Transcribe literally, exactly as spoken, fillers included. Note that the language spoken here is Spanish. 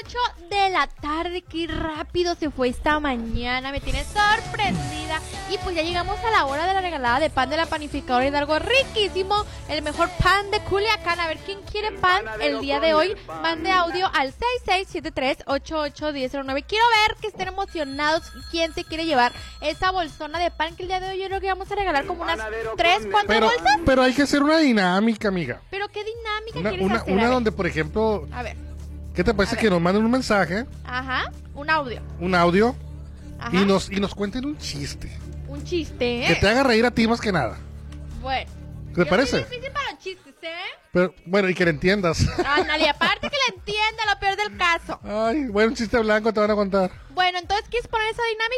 ocho de la tarde. Qué rápido se fue esta mañana. Me tiene sorprendida. Y pues ya llegamos a la hora de la regalada de pan de la panificadora Hidalgo. Riquísimo. El mejor pan de Culiacán. A ver quién quiere pan el día de hoy. Mande audio al seis seis siete tres, ocho ocho, uno cero cero nueve. Quiero ver que estén emocionados. ¿Quién se quiere llevar esa bolsona de pan que el día de hoy yo creo que vamos a regalar como unas tres, cuatro pero, bolsas? Pero hay que hacer una dinámica, amiga. ¿Pero qué dinámica Una, quieres una, hacer? una A ver. donde, por ejemplo, A ver. ¿qué te parece que nos manden un mensaje, Ajá. Un audio. un audio, Ajá. y nos y nos cuenten un chiste? Un chiste, ¿eh? Que te haga reír a ti más que nada. Bueno. ¿Te Yo parece? soy difícil para los chistes, ¿eh? Pero, bueno, y que le entiendas. Ándale, aparte que le entienda lo peor del caso. Ay, bueno, un chiste blanco te van a contar. Bueno, entonces, ¿quieres poner esa dinámica?